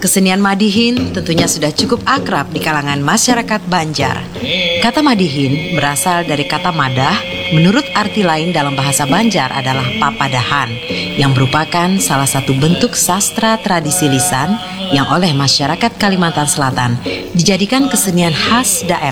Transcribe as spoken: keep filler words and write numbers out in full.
Kesenian Madihin tentunya sudah cukup akrab di kalangan masyarakat Banjar. Kata Madihin berasal dari kata madah, menurut arti lain dalam bahasa Banjar adalah papadahan, yang merupakan salah satu bentuk sastra tradisi lisan yang oleh masyarakat Kalimantan Selatan dijadikan kesenian khas daerah.